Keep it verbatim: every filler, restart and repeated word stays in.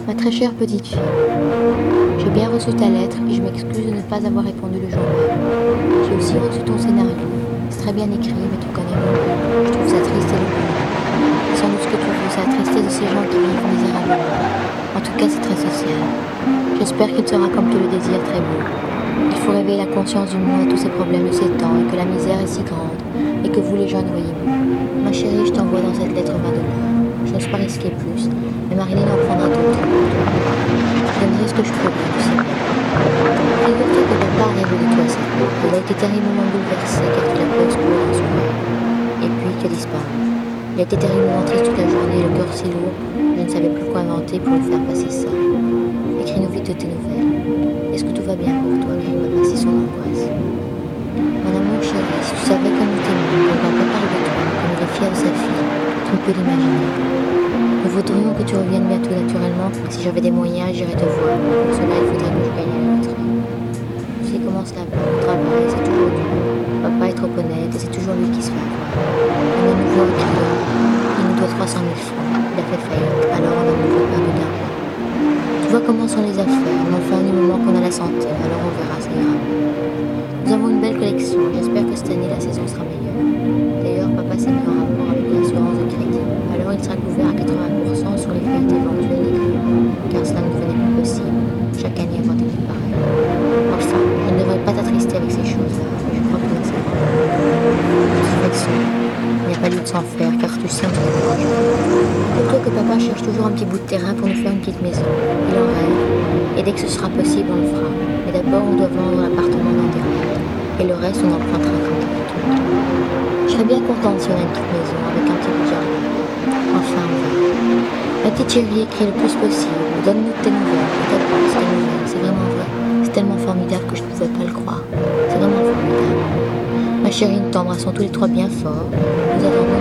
Ma très chère petite fille, j'ai bien reçu ta lettre et je m'excuse de ne pas avoir répondu le jour même. J'ai aussi reçu ton scénario. C'est très bien écrit, mais tu connais mon goût. Je trouve ça triste et lourd. Sans doute ce que tu veux, c'est la tristesse de ces gens qui vivent misérablement. En tout cas, c'est très social. J'espère qu'il sera comme tu le désires très beau. Il faut réveiller la conscience du monde à tous ces problèmes de ces temps et que la misère est si grande et que vous les jeunes voyez mieux. Ma chérie, je t'envoie dans cette lettre vingt dollars. Je n'ose pas risquer plus, mais Marilyn en prendra d'autres pour toi. Je donnerai ce que je pourrai, tu sais bien. Figure-toi que papa a rêvé de toi cette nuit. Il a été terriblement bouleversé car tu l'as pu explorer dans son rêve. Et puis tu as disparu. Il a été terriblement triste toute la journée, le cœur si lourd, je ne savais plus quoi inventer pour le faire passer ça. Écris-nous vite de tes nouvelles. Est-ce que tout va bien pour toi car il m'a passé son angoisse. Mon amour chéri, si tu savais comme il t'aime, comme papa parle de toi, comme il est fier de sa fille, tu ne peux l'imaginer. Nous voudrions que tu reviennes bientôt naturellement. Si j'avais des moyens, j'irais te voir. Pour cela, il faudrait que je gagne à la loterie. Tu sais comment cela va. Au travail, c'est toujours dur. Papa est trop honnête et c'est toujours lui qui se fait avoir. On a nouveau un client. Il nous doit trois cent mille francs. Il a fait faillite, alors on a nouveau perdu d'argent. Tu vois comment sont les affaires. Mais enfin, du moment qu'on a la santé, alors on verra, ça ira. Nous avons une belle collection. J'espère que cette année, la saison sera meilleure. D'ailleurs, papa s'est mis en rapport avec l'assurance de crédit. Alors il sera couvert à quatre-vingts pour cent sur les faillites éventuelles des clients, car cela ne devenait plus possible. Chaque année avant des pareil. Enfin, je ne devrais pas t'attrister avec ces choses-là, mais je crois que nous savons. De toute façon, il n'y a pas lieu de s'en faire, car tu sais, on se dérange. Dis-toi que papa cherche toujours un petit bout de terrain pour nous faire une petite maison. Il en rêve, et dès que ce sera possible, on le fera. Mais d'abord, on doit vendre l'appartement d'intérieur, et le reste, on empruntera quand il est tout. Je serais bien contente si on a une petite maison avec un petit budget. Enfin, on verra. Ma petite chérie, écris le plus possible. Donne-nous tes nouvelles. Tes penses, tes nouvelles. C'est vraiment vrai. C'est tellement formidable que je ne pouvais pas le croire. C'est vraiment formidable. Ma chérie, nous t'embrassons tous les trois bien fort. Nous attendons